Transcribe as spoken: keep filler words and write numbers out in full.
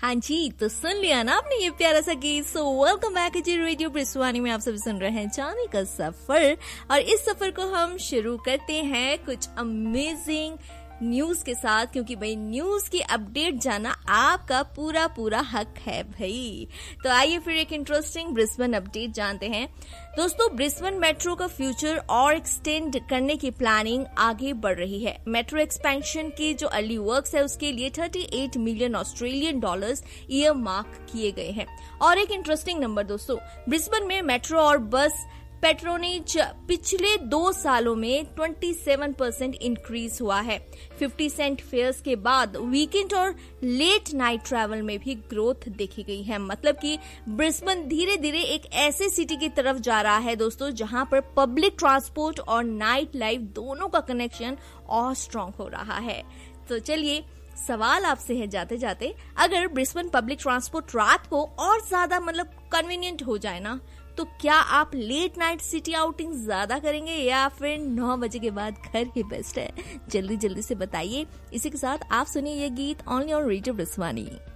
हाँ जी, तो सुन लिया ना आपने ये प्यारा सा गीत। सो वेलकम बैक जी रेडियो ब्रिस्वानी में आप सभी सुन रहे हैं चांदी का सफर, और इस सफर को हम शुरू करते हैं कुछ अमेजिंग न्यूज के साथ, क्योंकि भाई न्यूज की अपडेट जाना आपका पूरा पूरा हक है भाई। तो आइए फिर एक इंटरेस्टिंग ब्रिस्बेन अपडेट जानते हैं। दोस्तों, ब्रिस्बेन मेट्रो का फ्यूचर और एक्सटेंड करने की प्लानिंग आगे बढ़ रही है। मेट्रो एक्सपेंशन की जो अर्ली वर्क्स है उसके लिए अड़तीस million Australian dollars year mark किए गए हैं। और एक इंटरेस्टिंग नंबर दोस्तों, ब्रिस्बेन में मेट्रो और बस पेट्रोनेज पिछले दो सालों में सत्ताईस परसेंट इंक्रीज हुआ है। पचास सेंट फेयर्स के बाद वीकेंड और लेट नाइट ट्रैवल में भी ग्रोथ देखी गई है। मतलब कि ब्रिस्बेन धीरे धीरे एक ऐसे सिटी की तरफ जा रहा है दोस्तों, जहां पर पब्लिक ट्रांसपोर्ट और नाइट लाइफ दोनों का कनेक्शन और स्ट्रांग हो रहा है। तो चलिए, सवाल आपसे है जाते जाते, अगर ब्रिस्बेन पब्लिक ट्रांसपोर्ट रात को और ज्यादा मतलब कन्वीनियंट हो जाए ना, तो क्या आप लेट नाइट सिटी आउटिंग ज्यादा करेंगे या फिर नौ बजे के बाद घर ही बेस्ट है? जल्दी जल्दी से बताइए। इसी के साथ आप सुनिए ये गीत ऑनली ऑन रेडियो ब्रिस्वानी।